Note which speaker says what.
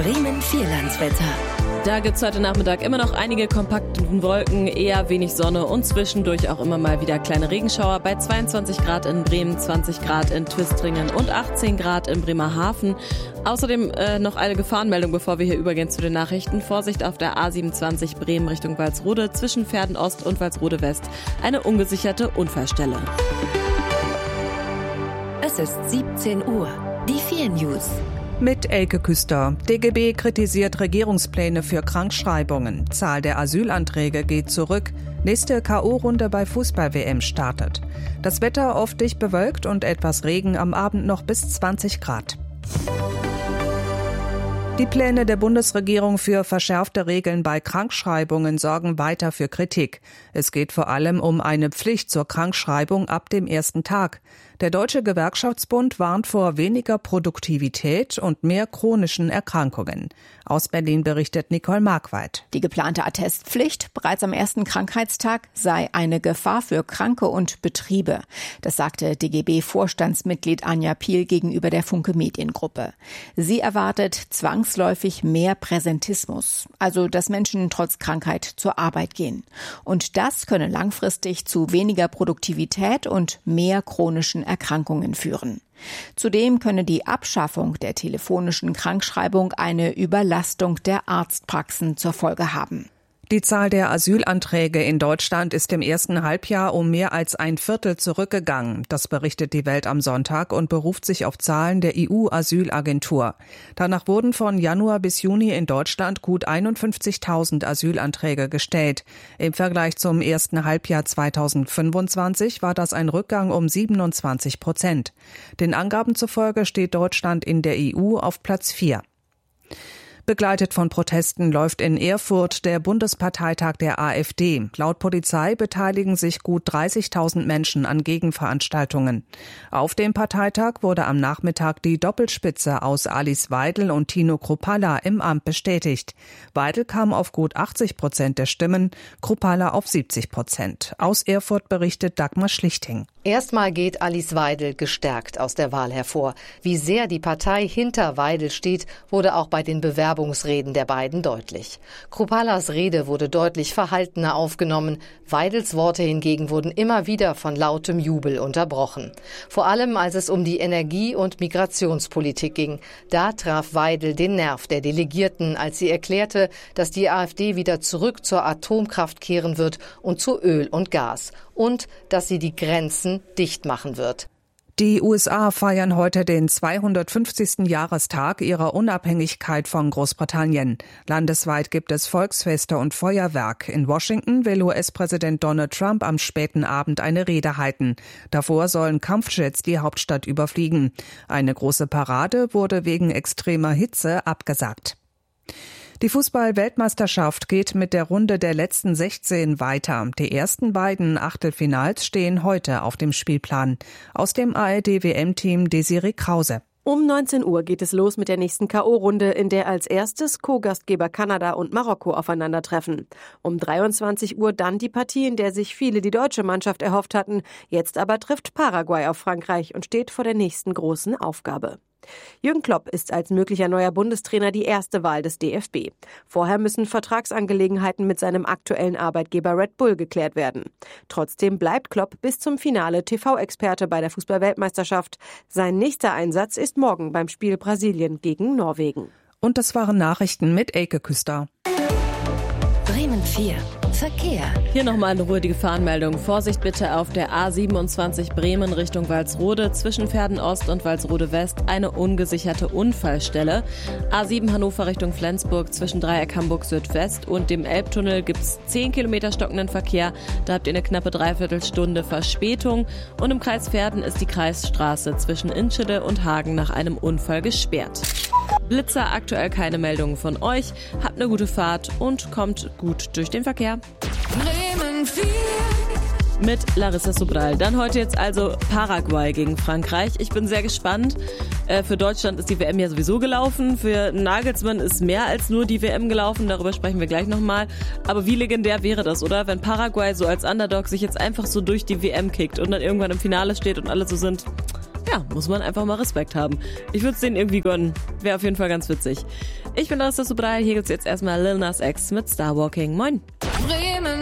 Speaker 1: Bremen Vierlandswetter.
Speaker 2: Da gibt es heute Nachmittag immer noch einige kompakte Wolken, eher wenig Sonne und zwischendurch auch immer mal wieder kleine Regenschauer bei 22 Grad in Bremen, 20 Grad in Twistringen und 18 Grad in Bremerhaven. Außerdem noch eine Gefahrenmeldung, bevor wir hier übergehen zu den Nachrichten. Vorsicht auf der A27 Bremen Richtung Walsrode zwischen Verden Ost und Walsrode West. Eine ungesicherte Unfallstelle.
Speaker 1: Es ist 17 Uhr. Die 4 News.
Speaker 3: Mit Elke Küster. DGB kritisiert Regierungspläne für Krankschreibungen. Zahl der Asylanträge geht zurück. Nächste K.O.-Runde bei Fußball-WM startet. Das Wetter oft dicht bewölkt und etwas Regen, am Abend noch bis 20 Grad. Die Pläne der Bundesregierung für verschärfte Regeln bei Krankschreibungen sorgen weiter für Kritik. Es geht vor allem um eine Pflicht zur Krankschreibung ab dem ersten Tag. Der Deutsche Gewerkschaftsbund warnt vor weniger Produktivität und mehr chronischen Erkrankungen. Aus Berlin berichtet Nicole Markweit.
Speaker 4: Die geplante Attestpflicht bereits am ersten Krankheitstag sei eine Gefahr für Kranke und Betriebe. Das sagte DGB-Vorstandsmitglied Anja Piel gegenüber der Funke Mediengruppe. Sie erwartet zwangsläufig mehr Präsentismus, also dass Menschen trotz Krankheit zur Arbeit gehen. Und das könne langfristig zu weniger Produktivität und mehr chronischen Erkrankungen führen. Zudem könne die Abschaffung der telefonischen Krankschreibung eine Überlastung der Arztpraxen zur Folge haben.
Speaker 3: Die Zahl der Asylanträge in Deutschland ist im ersten Halbjahr um mehr als ein Viertel zurückgegangen. Das berichtet die Welt am Sonntag und beruft sich auf Zahlen der EU-Asylagentur. Danach wurden von Januar bis Juni in Deutschland gut 51.000 Asylanträge gestellt. Im Vergleich zum ersten Halbjahr 2025 war das ein Rückgang um 27%. Den Angaben zufolge steht Deutschland in der EU auf Platz 4. Begleitet von Protesten läuft in Erfurt der Bundesparteitag der AfD. Laut Polizei beteiligen sich gut 30.000 Menschen an Gegenveranstaltungen. Auf dem Parteitag wurde am Nachmittag die Doppelspitze aus Alice Weidel und Tino Kruppalla im Amt bestätigt. Weidel kam auf gut 80% der Stimmen, Kruppalla auf 70%. Aus Erfurt berichtet Dagmar Schlichting.
Speaker 5: Erstmal geht Alice Weidel gestärkt aus der Wahl hervor. Wie sehr die Partei hinter Weidel steht, wurde auch bei den Bewerbungsreden der beiden deutlich. Kruppallas Rede wurde deutlich verhaltener aufgenommen. Weidels Worte hingegen wurden immer wieder von lautem Jubel unterbrochen. Vor allem, als es um die Energie- und Migrationspolitik ging. Da traf Weidel den Nerv der Delegierten, als sie erklärte, dass die AfD wieder zurück zur Atomkraft kehren wird und zu Öl und Gas. Und dass sie die Grenzen dicht machen wird.
Speaker 3: Die USA feiern heute den 250. Jahrestag ihrer Unabhängigkeit von Großbritannien. Landesweit gibt es Volksfeste und Feuerwerk. In Washington will US-Präsident Donald Trump am späten Abend eine Rede halten. Davor sollen Kampfjets die Hauptstadt überfliegen. Eine große Parade wurde wegen extremer Hitze abgesagt. Die Fußball-Weltmeisterschaft geht mit der Runde der letzten 16 weiter. Die ersten beiden Achtelfinals stehen heute auf dem Spielplan. Aus dem ARD-WM-Team Desiree Krause.
Speaker 6: Um 19 Uhr geht es los mit der nächsten K.O.-Runde, in der als erstes Co-Gastgeber Kanada und Marokko aufeinandertreffen. Um 23 Uhr dann die Partie, in der sich viele die deutsche Mannschaft erhofft hatten. Jetzt aber trifft Paraguay auf Frankreich und steht vor der nächsten großen Aufgabe. Jürgen Klopp ist als möglicher neuer Bundestrainer die erste Wahl des DFB. Vorher müssen Vertragsangelegenheiten mit seinem aktuellen Arbeitgeber Red Bull geklärt werden. Trotzdem bleibt Klopp bis zum Finale TV-Experte bei der Fußball-Weltmeisterschaft. Sein nächster Einsatz ist morgen beim Spiel Brasilien gegen Norwegen.
Speaker 3: Und das waren Nachrichten mit Elke Küster.
Speaker 1: Bremen 4. Verkehr.
Speaker 2: Hier nochmal eine ruhige Gefahrenmeldung. Vorsicht bitte auf der A27 Bremen Richtung Walsrode zwischen Verden Ost und Walsrode West eine ungesicherte Unfallstelle. A7 Hannover Richtung Flensburg zwischen Dreieck Hamburg Südwest und dem Elbtunnel gibt's 10 Kilometer stockenden Verkehr. Da habt ihr eine knappe Dreiviertelstunde Verspätung. Und im Kreis Verden ist die Kreisstraße zwischen Inschede und Hagen nach einem Unfall gesperrt. Blitzer, aktuell keine Meldungen von euch. Habt eine gute Fahrt und kommt gut durch den Verkehr.
Speaker 1: Bremen 4.
Speaker 2: Mit Larissa Sobral. Dann heute jetzt also Paraguay gegen Frankreich. Ich bin sehr gespannt. Für Deutschland ist die WM ja sowieso gelaufen. Für Nagelsmann ist mehr als nur die WM gelaufen. Darüber sprechen wir gleich nochmal. Aber wie legendär wäre das, oder? Wenn Paraguay so als Underdog sich jetzt einfach so durch die WM kickt und dann irgendwann im Finale steht und alle so sind, ja, muss man einfach mal Respekt haben. Ich würde es denen irgendwie gönnen. Wäre auf jeden Fall ganz witzig. Ich bin Larissa Subral. Hier gibt's jetzt erstmal Lil Nas X mit Starwalking. Moin.
Speaker 1: Bremen